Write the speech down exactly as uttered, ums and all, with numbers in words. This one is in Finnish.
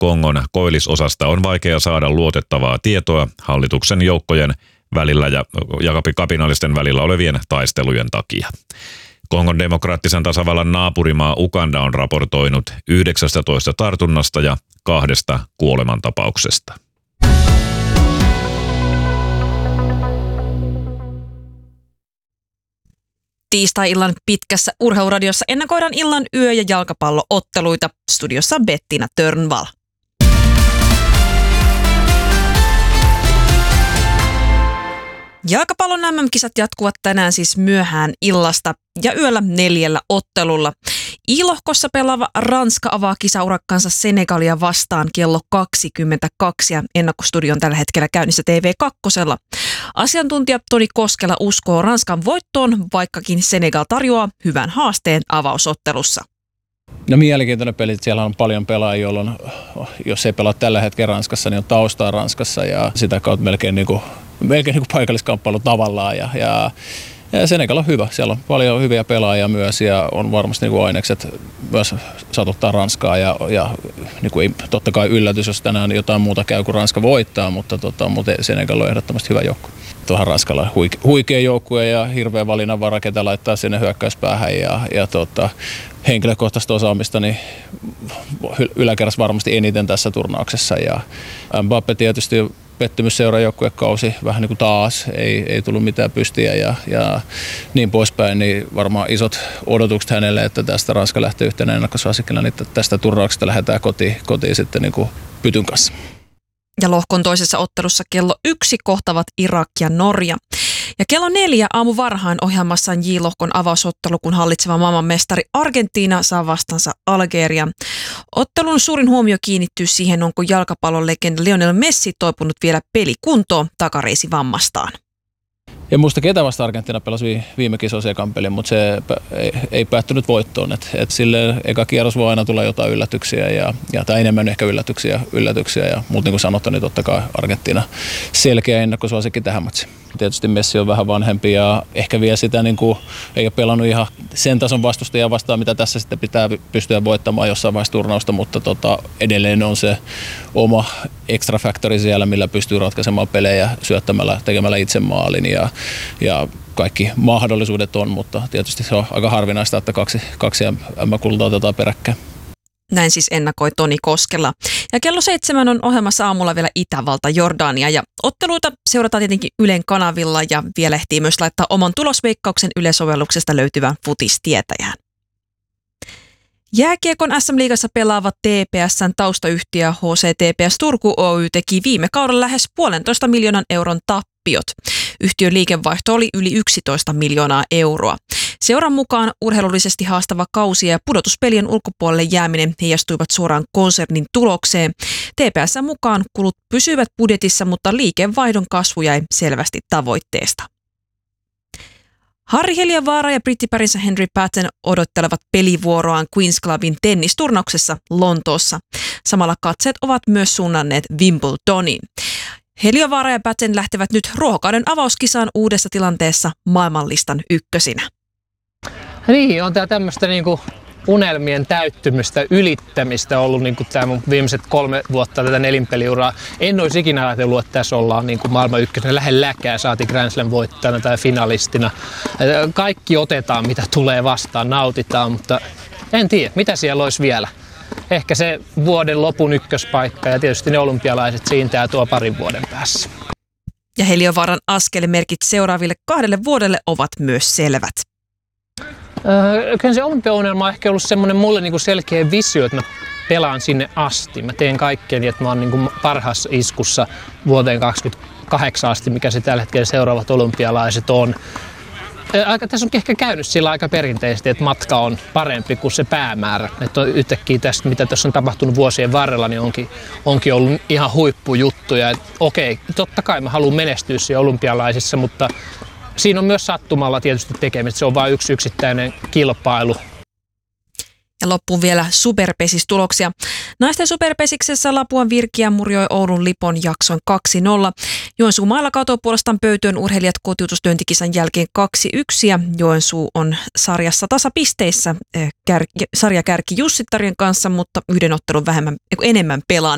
Kongon koillisosasta on vaikea saada luotettavaa tietoa hallituksen joukkojen välillä ja, ja kapinallisten välillä olevien taistelujen takia. Kongon demokraattisen tasavallan naapurimaa Uganda on raportoinut yhdeksästätoista tartunnasta ja kahdesta kuolemantapauksesta. Tiistai-illan pitkässä urheiluradiossa ennakoidaan illan yö- ja jalkapallootteluita. Studiossa Bettina Törnvall. Jalkapallon M M-kisat jatkuvat tänään siis myöhään illasta ja yöllä neljällä ottelulla. I-lohkossa pelaava Ranska avaa kisaurakkansa Senegalia vastaan kello kaksikymmentäkaksi ja ennakkostudio on tällä hetkellä käynnissä T V kaksi. Asiantuntija Toni Koskela uskoo Ranskan voittoon, vaikkakin Senegal tarjoaa hyvän haasteen avausottelussa. No mielenkiintoinen peli, siellä on paljon pelaajia, jolloin jos ei pelaa tällä hetkellä Ranskassa, niin on taustaa Ranskassa ja sitä kautta melkein, niin kuin, melkein niin kuin paikalliskamppailu tavallaan. Ja, ja, ja Senegal on hyvä, siellä on paljon hyviä pelaajia myös ja on varmasti niin kuin ainekset myös satuttaa Ranskaa. Ja, ja niin kuin ei totta kai yllätys, jos tänään jotain muuta käy kuin Ranska voittaa, mutta, tota, mutta Senegal on ehdottomasti hyvä joukkue. Tuohan Ranskalla on huike, huikea joukkue ja hirveä valinnanvara, ketä laittaa sinne hyökkäyspäähän ja, ja tota, henkilökohtaista osaamista niin yläkerras varmasti eniten tässä turnauksessa. Ja Mbappé tietysti pettymys seuraajoukkuekausi, vähän niin kuin taas, ei, ei tullut mitään pystiä ja, ja niin poispäin, niin varmaan isot odotukset hänelle, että tästä Ranska lähtee yhtenä ennakkosuosikkina, niin tästä turnauksesta lähdetään kotiin, kotiin sitten niin kuin pytyn kanssa. Ja lohkon toisessa ottelussa kello yksi kohtavat Irak ja Norja. Ja kello neljä aamu varhain ohjelmassa on J-lohkon avausottelu, kun hallitseva maailmanmestari Argentiina saa vastansa Algerian. Ottelun suurin huomio kiinnittyy siihen, onko jalkapallon legenda Lionel Messi toipunut vielä pelikuntoon takareisivammastaan. En muista ketä vasta Argentiina pelasi viime kisoissa ekan pelin, mutta se ei, ei päättynyt voittoon. Et, et sille eka kierros voi aina tulla jotain yllätyksiä ja, ja tai enemmän ehkä yllätyksiä. yllätyksiä ja, mutta niin kuin sanottu, niin totta kai Argentiina selkeä ennakkosuosikki tähän matsiin. Tietysti Messi on vähän vanhempi ja ehkä vielä sitä niin kuin, ei ole pelannut ihan sen tason vastustajia vastaan, mitä tässä sitten pitää pystyä voittamaan jossain vaiheessa turnausta, mutta tota, edelleen on se oma extra factori siellä, millä pystyy ratkaisemaan pelejä syöttämällä, tekemällä itse maalin ja, ja kaikki mahdollisuudet on, mutta tietysti se on aika harvinaista, että kaksi, kaksi M M-kultaa otetaan peräkkäin. Näin siis ennakoi Toni Koskela. Ja kello seitsemän on ohjelmassa aamulla vielä Itävalta, Jordania ja otteluita seurataan tietenkin Ylen kanavilla ja vielä ehtii myös laittaa oman tulosveikkauksen Yle-sovelluksesta löytyvän futistietäjään. Jääkiekon S M-liigassa pelaava T P S:n taustayhtiö H C T P S Turku Oy teki viime kaudella lähes puolentoista miljoonan euron tappiot. Yhtiön liikevaihto oli yli yksitoista miljoonaa euroa. Seuran mukaan urheilullisesti haastava kausi ja pudotuspelien ulkopuolelle jääminen heijastuivat suoraan konsernin tulokseen. T P S:n mukaan kulut pysyivät budjetissa, mutta liikevaihdon kasvu jäi selvästi tavoitteesta. Harri Heliövaara ja brittiparinsa Henry Patton odottelevat pelivuoroaan Queen's Clubin tennisturnauksessa Lontoossa. Samalla katseet ovat myös suunnanneet Wimbledoniin. Heliövaara ja Patton lähtevät nyt ruohokauden avauskisaan uudessa tilanteessa maailmanlistan ykkösinä. Niin, on tää tämmöistä niinku unelmien täyttymystä, ylittämistä ollut niinku tää mun viimeiset kolme vuotta tätä nelinpeliuraa. En olisi ikinä ajatellut, että tässä ollaan niinku maailman ykkösenä lähelläkään, saati Grand Slam voittajana tai finalistina. Kaikki otetaan, mitä tulee vastaan, nautitaan, mutta en tiedä, mitä siellä olisi vielä. Ehkä se vuoden lopun ykköspaikka ja tietysti ne olympialaiset siintää tuo parin vuoden päässä. Ja Heliövaaran askelmerkit seuraaville kahdelle vuodelle ovat myös selvät. Öö, kyllä se olympiaunelma on ehkä ollut semmoinen mulle niinku selkeä visio, että mä pelaan sinne asti. Mä teen kaikkeen, että mä oon niinku parhaassa iskussa vuoteen kaksikymmentäkahdeksan asti, mikä se tällä hetkellä seuraavat olympialaiset on. Aika, tässä on ehkä käynyt sillä aika perinteisesti, että matka on parempi kuin se päämäärä. Että yhtäkkiä tästä, mitä tässä on tapahtunut vuosien varrella, niin onkin, onkin ollut ihan huippujuttuja. Että okei, totta kai mä haluan menestyä siellä olympialaisissa, mutta siinä on myös sattumalla tietysti tekemistä. Se on vain yksi yksittäinen kilpailu. Ja loppuun vielä superpesistuloksia. Naisten superpesiksessä Lapuan Virkiä murjoi Oulun Lipon jakson kaksi nolla. Joensuu mailla katoi puolestaan pöytöön urheilijat kotiutuslyöntikisan jälkeen kaksi yksi ja Joensuu on sarjassa tasapisteissä kär, sarjakärki Jussittarien kanssa, mutta yhden ottelun vähemmän, enemmän pelannut.